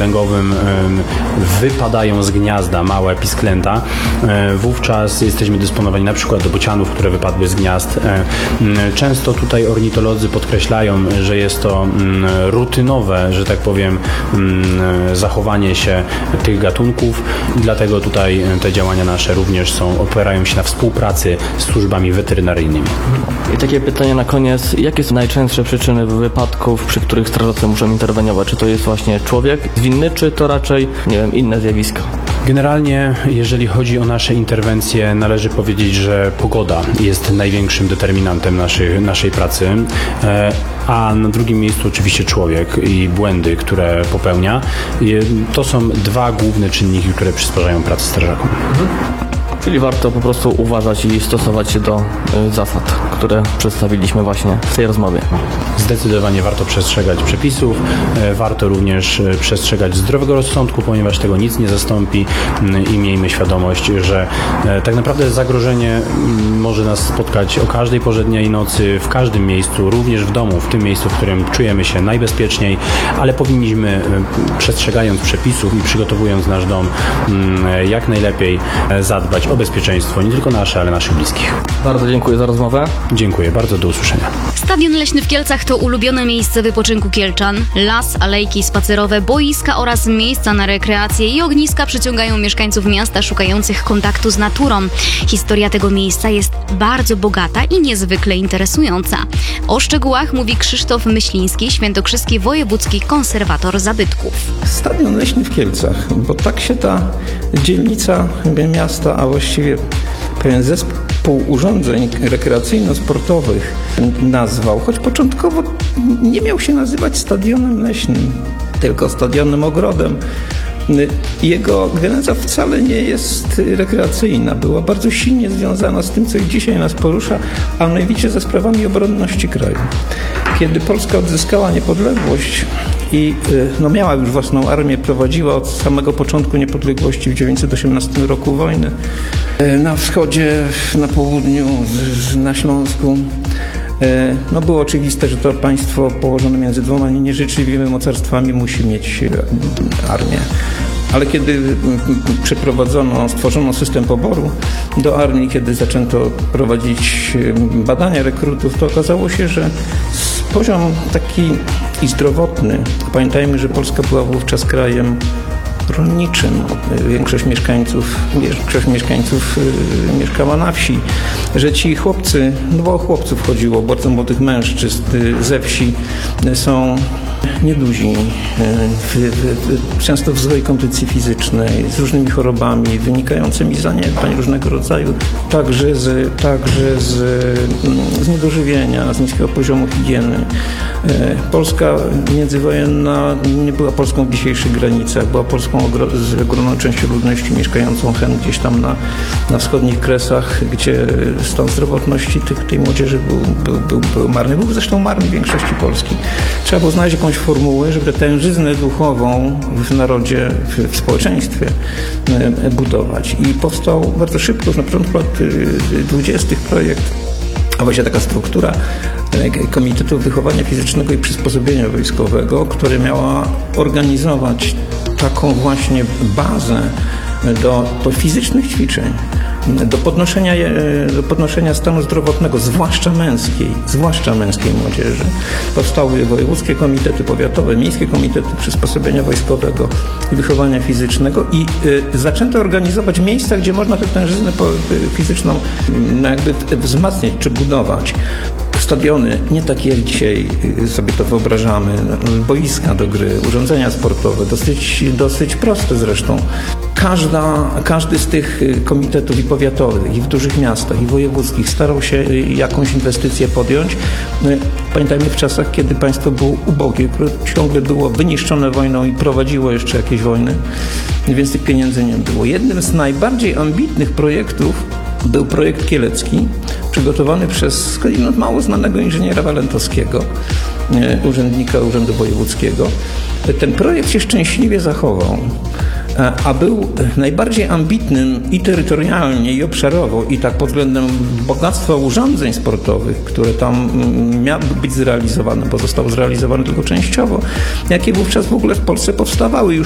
węglowym wypadają z gniazda małe pisklęta, wówczas jesteśmy dysponowani na przykład do bocianów, które wypadły z gniazd. Często tutaj ornitolodzy podkreślają, że jest to rutynowe, że tak powiem, zachowanie się tych gatunków i dlatego tutaj te działania nasze również opierają się na współpracy z służbami weterynaryjnymi. I takie pytanie na koniec, jakie są najczęstsze przyczyny wypadków, przy których strażacy muszą interweniować? Czy to jest właśnie człowiek winny, czy to raczej, nie wiem, inne zjawisko? Generalnie, jeżeli chodzi o nasze interwencje, należy powiedzieć, że pogoda jest największym determinantem naszej pracy, a na drugim miejscu oczywiście człowiek i błędy, które popełnia. To są dwa główne czynniki, które przysparzają pracy strażakom. Czyli warto po prostu uważać i stosować się do zasad, które przedstawiliśmy właśnie w tej rozmowie. Zdecydowanie warto przestrzegać przepisów, warto również przestrzegać zdrowego rozsądku, ponieważ tego nic nie zastąpi i miejmy świadomość, że tak naprawdę zagrożenie może nas spotkać o każdej porze dnia i nocy, w każdym miejscu, również w domu, w tym miejscu, w którym czujemy się najbezpieczniej, ale powinniśmy, przestrzegając przepisów i przygotowując nasz dom jak najlepiej, zadbać o bezpieczeństwo nie tylko nasze, ale naszych bliskich. Bardzo dziękuję za rozmowę. Dziękuję bardzo, do usłyszenia. Stadion Leśny w Kielcach to ulubione miejsce wypoczynku kielczan. Las, alejki spacerowe, boiska oraz miejsca na rekreację i ogniska przyciągają mieszkańców miasta szukających kontaktu z naturą. Historia tego miejsca jest bardzo bogata i niezwykle interesująca. O szczegółach mówi Krzysztof Myśliński, świętokrzyski wojewódzki konserwator zabytków. Stadion Leśny w Kielcach, bo tak się ta dzielnica miasta, a właściwie pewien zespół urządzeń rekreacyjno-sportowych nazwał, choć początkowo nie miał się nazywać Stadionem Leśnym, tylko Stadionem Ogrodem. Jego geneza wcale nie jest rekreacyjna, była bardzo silnie związana z tym, co dzisiaj nas porusza, a mianowicie ze sprawami obronności kraju. Kiedy Polska odzyskała niepodległość i miała już własną armię, prowadziła od samego początku niepodległości w 1918 roku wojnę na wschodzie, na południu, na Śląsku. Było oczywiste, że to państwo położone między dwoma nieżyczliwymi mocarstwami musi mieć armię. Ale kiedy stworzono system poboru do armii, kiedy zaczęto prowadzić badania rekrutów, to okazało się, że poziom taki i zdrowotny, pamiętajmy, że Polska była wówczas krajem rolniczym. Większość mieszkańców mieszkała na wsi, że ci chłopcy, bo o chłopców chodziło, bardzo młodych mężczyzn ze wsi są nieduzi, często w złej kondycji fizycznej, z różnymi chorobami wynikającymi z zaniedbań różnego rodzaju, także z niedożywienia, z niskiego poziomu higieny. Polska międzywojenna nie była Polską w dzisiejszych granicach, była Polską z ogromną częścią ludności mieszkającą gdzieś tam na wschodnich Kresach, gdzie stan zdrowotności tej młodzieży był marny. Był zresztą marny w większości Polski. Trzeba było znaleźć jakąś formułę, żeby tężyznę duchową w narodzie, w społeczeństwie budować. I powstał bardzo szybko, już na początku lat 20. projekt, a właściwie taka struktura Komitetu Wychowania Fizycznego i Przysposobienia Wojskowego, która miała organizować taką właśnie bazę do fizycznych ćwiczeń, do podnoszenia stanu zdrowotnego, zwłaszcza męskiej młodzieży. Powstały wojewódzkie komitety powiatowe, miejskie komitety przysposobienia wojskowego i wychowania fizycznego i zaczęto organizować miejsca, gdzie można tę tężyznę fizyczną wzmacniać czy budować. Stadiony, nie takie jak dzisiaj sobie to wyobrażamy, boiska do gry, urządzenia sportowe, dosyć proste zresztą. Każdy z tych komitetów i powiatowych, i w dużych miastach, i wojewódzkich starał się jakąś inwestycję podjąć. Pamiętajmy w czasach, kiedy państwo było ubogie, które ciągle było wyniszczone wojną i prowadziło jeszcze jakieś wojny, więc tych pieniędzy nie było. Jednym z najbardziej ambitnych projektów był projekt kielecki, przygotowany przez mało znanego inżyniera Walentowskiego, urzędnika Urzędu Wojewódzkiego. Ten projekt się szczęśliwie zachował, a był najbardziej ambitnym i terytorialnie, i obszarowo, i tak pod względem bogactwa urządzeń sportowych, które tam miały być zrealizowane, bo zostało zrealizowane tylko częściowo, jakie wówczas w ogóle w Polsce powstawały. Już